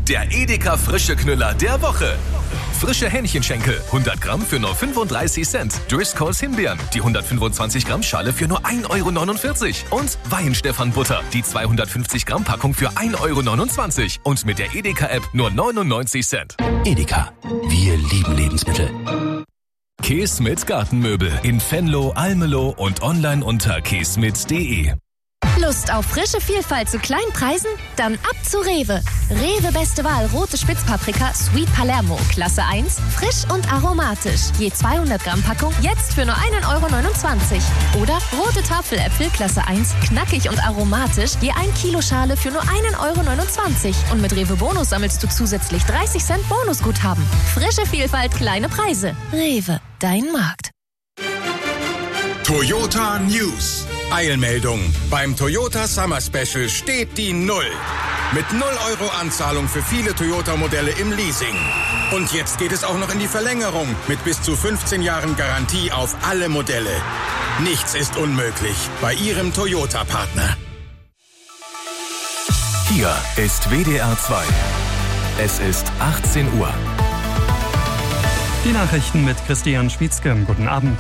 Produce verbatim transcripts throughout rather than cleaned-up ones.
der Edeka Frische Knüller der Woche. Frische Hähnchenschenkel, hundert Gramm für nur fünfunddreißig Cent. Driscolls Himbeeren, die hundertfünfundzwanzig Gramm Schale für nur ein Euro neunundvierzig. Und Weihenstephan Butter, die zweihundertfünfzig Gramm Packung für ein Euro neunundzwanzig. Und mit der Edeka-App nur neunundneunzig Cent. Edeka, wir lieben Lebensmittel. Käse mit Gartenmöbel in Venlo, Almelo und online unter käsmit punkt de. Lust auf frische Vielfalt zu kleinen Preisen? Dann ab zu Rewe. Rewe beste Wahl rote Spitzpaprika Sweet Palermo Klasse eins, frisch und aromatisch. Je zweihundert Gramm Packung jetzt für nur ein Euro neunundzwanzig. Oder rote Tafeläpfel Klasse eins, knackig und aromatisch, je ein Kilo Schale für nur ein Euro neunundzwanzig. Und mit Rewe Bonus sammelst du zusätzlich dreißig Cent Bonusguthaben. Frische Vielfalt, kleine Preise. Rewe, dein Markt. Toyota News. Eilmeldung. Beim Toyota Summer Special steht die Null. Mit null Euro Anzahlung für viele Toyota-Modelle im Leasing. Und jetzt geht es auch noch in die Verlängerung mit bis zu fünfzehn Jahren Garantie auf alle Modelle. Nichts ist unmöglich bei Ihrem Toyota-Partner. Hier ist W D R zwei. Es ist achtzehn Uhr. Die Nachrichten mit Christian Schwietzke. Guten Abend.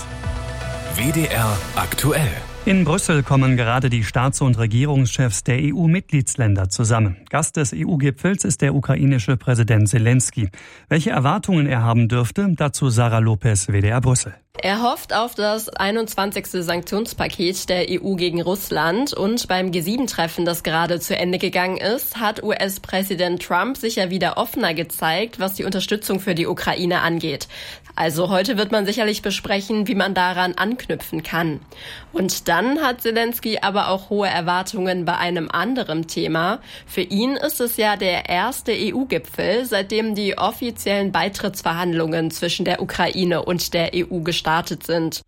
W D R aktuell. In Brüssel kommen gerade die Staats- und Regierungschefs der E U-Mitgliedsländer zusammen. Gast des E U-Gipfels ist der ukrainische Präsident Zelensky. Welche Erwartungen er haben dürfte, dazu Sarah Lopez, W D R Brüssel. Er hofft auf das einundzwanzigste Sanktionspaket der E U gegen Russland und beim G sieben Treffen, das gerade zu Ende gegangen ist, hat U S-Präsident Trump sich ja wieder offener gezeigt, was die Unterstützung für die Ukraine angeht. Also heute wird man sicherlich besprechen, wie man daran anknüpfen kann. Und dann hat Zelensky aber auch hohe Erwartungen bei einem anderen Thema. Für ihn ist es ja der erste E U-Gipfel, seitdem die offiziellen Beitrittsverhandlungen zwischen der Ukraine und der E U gestartet sind.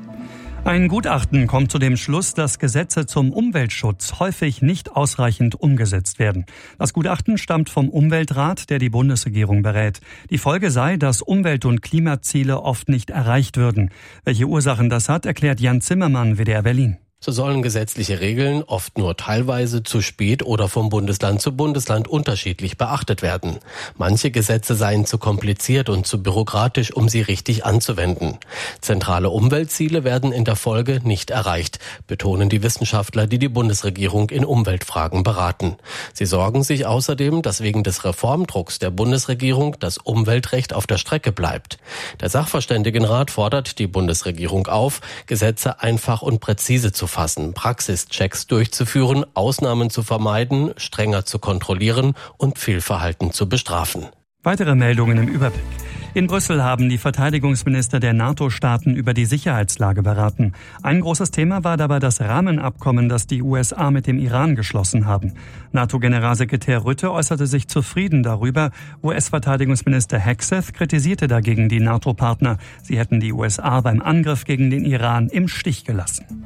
Ein Gutachten kommt zu dem Schluss, dass Gesetze zum Umweltschutz häufig nicht ausreichend umgesetzt werden. Das Gutachten stammt vom Umweltrat, der die Bundesregierung berät. Die Folge sei, dass Umwelt- und Klimaziele oft nicht erreicht würden. Welche Ursachen das hat, erklärt Jan Zimmermann, W D R Berlin. So sollen gesetzliche Regeln oft nur teilweise, zu spät oder vom Bundesland zu Bundesland unterschiedlich beachtet werden. Manche Gesetze seien zu kompliziert und zu bürokratisch, um sie richtig anzuwenden. Zentrale Umweltziele werden in der Folge nicht erreicht, betonen die Wissenschaftler, die die Bundesregierung in Umweltfragen beraten. Sie sorgen sich außerdem, dass wegen des Reformdrucks der Bundesregierung das Umweltrecht auf der Strecke bleibt. Der Sachverständigenrat fordert die Bundesregierung auf, Gesetze einfach und präzise zu fassen, Praxischecks durchzuführen, Ausnahmen zu vermeiden, strenger zu kontrollieren und Fehlverhalten zu bestrafen. Weitere Meldungen im Überblick. In Brüssel haben die Verteidigungsminister der NATO-Staaten über die Sicherheitslage beraten. Ein großes Thema war dabei das Rahmenabkommen, das die U S A mit dem Iran geschlossen haben. NATO-Generalsekretär Rutte äußerte sich zufrieden darüber. U S-Verteidigungsminister Hegseth kritisierte dagegen die NATO-Partner. Sie hätten die U S A beim Angriff gegen den Iran im Stich gelassen.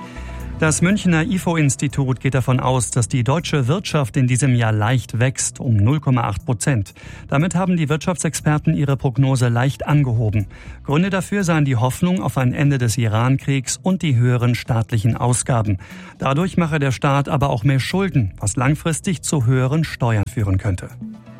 Das Münchner I F O-Institut geht davon aus, dass die deutsche Wirtschaft in diesem Jahr leicht wächst, um null Komma acht Prozent. Damit haben die Wirtschaftsexperten ihre Prognose leicht angehoben. Gründe dafür seien die Hoffnung auf ein Ende des Iran-Kriegs und die höheren staatlichen Ausgaben. Dadurch mache der Staat aber auch mehr Schulden, was langfristig zu höheren Steuern führen könnte.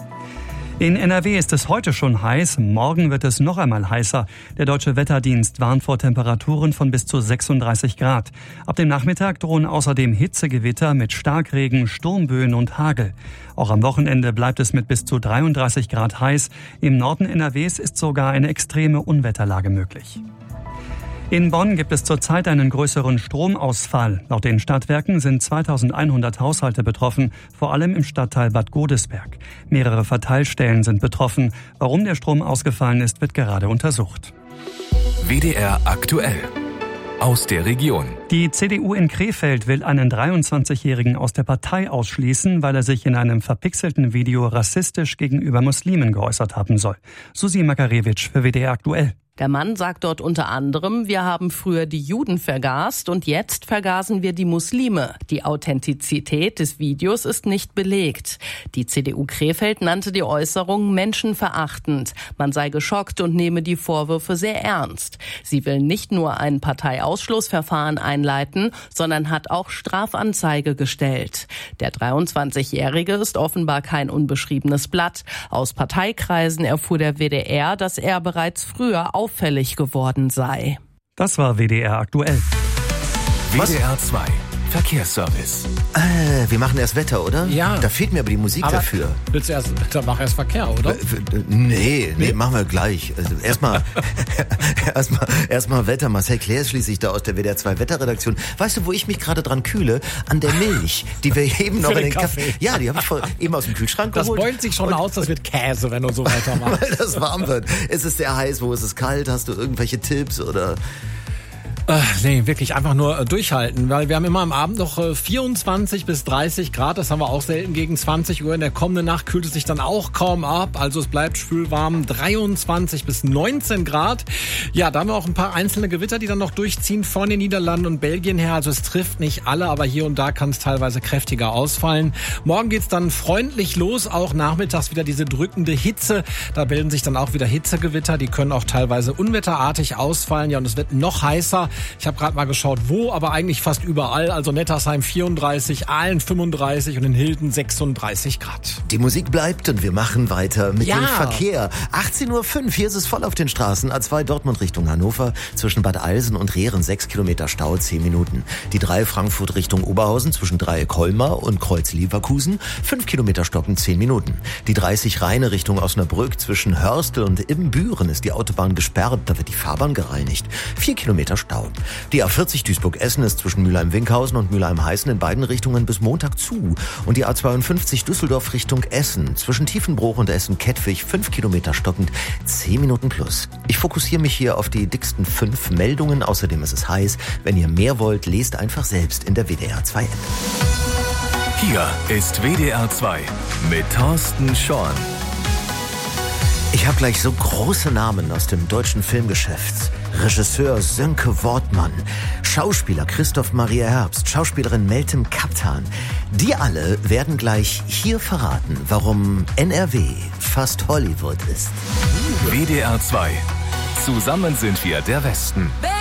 In N R W ist es heute schon heiß, morgen wird es noch einmal heißer. Der Deutsche Wetterdienst warnt vor Temperaturen von bis zu sechsunddreißig Grad. Ab dem Nachmittag drohen außerdem Hitzegewitter mit Starkregen, Sturmböen und Hagel. Auch am Wochenende bleibt es mit bis zu dreiunddreißig Grad heiß. Im Norden N R Ws ist sogar eine extreme Unwetterlage möglich. In Bonn gibt es zurzeit einen größeren Stromausfall. Laut den Stadtwerken sind zweitausendeinhundert Haushalte betroffen, vor allem im Stadtteil Bad Godesberg. Mehrere Verteilstellen sind betroffen. Warum der Strom ausgefallen ist, wird gerade untersucht. W D R aktuell. Aus der Region. Die C D U in Krefeld will einen dreiundzwanzigjährigen aus der Partei ausschließen, weil er sich in einem verpixelten Video rassistisch gegenüber Muslimen geäußert haben soll. Susi Makarewitsch für W D R aktuell. Der Mann sagt dort unter anderem, wir haben früher die Juden vergast und jetzt vergasen wir die Muslime. Die Authentizität des Videos ist nicht belegt. Die C D U Krefeld nannte die Äußerung menschenverachtend. Man sei geschockt und nehme die Vorwürfe sehr ernst. Sie will nicht nur ein Parteiausschlussverfahren einleiten, sondern hat auch Strafanzeige gestellt. Der dreiundzwanzigjährige ist offenbar kein unbeschriebenes Blatt. Aus Parteikreisen erfuhr der W D R, dass er bereits früher auffällig geworden sei. Das war W D R aktuell. W D R zwei Verkehrsservice. Äh, wir machen erst Wetter, oder? Ja. Da fehlt mir aber die Musik aber dafür. Willst du erst Wetter, mach erst Verkehr, oder? Äh, nee, nee, nee, machen wir gleich. Also erstmal erstmal erstmal Wetter. Marcel Claire ist schließlich da aus der W D R zwei Wetterredaktion. Weißt du, wo ich mich gerade dran kühle? An der Milch, die wir eben noch in den Kaffee. Kaffee. Ja, die habe ich vor, eben aus dem Kühlschrank das geholt. Das beult sich schon aus, das wird Käse, wenn du so weitermachst. Weil das warm wird. Ist es sehr heiß? Wo ist es kalt? Hast du irgendwelche Tipps oder? Äh, nee, wirklich einfach nur äh, durchhalten, weil wir haben immer am Abend noch äh, vierundzwanzig bis dreißig Grad, das haben wir auch selten gegen zwanzig Uhr. In der kommenden Nacht kühlt es sich dann auch kaum ab, also es bleibt schwülwarm, dreiundzwanzig bis neunzehn Grad. Ja, da haben wir auch ein paar einzelne Gewitter, die dann noch durchziehen von den Niederlanden und Belgien her, also es trifft nicht alle, aber hier und da kann es teilweise kräftiger ausfallen. Morgen geht's dann freundlich los, auch nachmittags wieder diese drückende Hitze, da bilden sich dann auch wieder Hitzegewitter, die können auch teilweise unwetterartig ausfallen, ja, und es wird noch heißer. Ich habe gerade mal geschaut, wo, aber eigentlich fast überall. Also Nettersheim vierunddreißig, Aalen fünfunddreißig und in Hilden sechsunddreißig Grad. Die Musik bleibt und wir machen weiter mit ja. dem Verkehr. achtzehn Uhr fünf, hier ist es voll auf den Straßen. A zwei Dortmund Richtung Hannover, zwischen Bad Eilsen und Rehren sechs Kilometer Stau, zehn Minuten. Die drei Frankfurt Richtung Oberhausen, zwischen Dreieck-Colmar und Kreuz-Leverkusen, fünf Kilometer stoppen, zehn Minuten. Die dreißig Rheine Richtung Osnabrück, zwischen Hörstel und Ibbenbüren ist die Autobahn gesperrt, da wird die Fahrbahn gereinigt. vier Kilometer Stau. Die A vierzig Duisburg-Essen ist zwischen Mülheim-Winkhausen und Mülheim-Heißen in beiden Richtungen bis Montag zu. Und die A zweiundfünfzig Düsseldorf Richtung Essen, zwischen Tiefenbruch und Essen-Kettwig, fünf Kilometer stockend, zehn Minuten plus. Ich fokussiere mich hier auf die dicksten fünf Meldungen. Außerdem ist es heiß. Wenn ihr mehr wollt, lest einfach selbst in der W D R zwei App. Hier ist W D R zwei mit Thorsten Schorn. Ich habe gleich so große Namen aus dem deutschen Filmgeschäft. Regisseur Sönke Wortmann, Schauspieler Christoph Maria Herbst, Schauspielerin Meltem Kaptan. Die alle werden gleich hier verraten, warum N R W fast Hollywood ist. W D R zwei. Zusammen sind wir der Westen.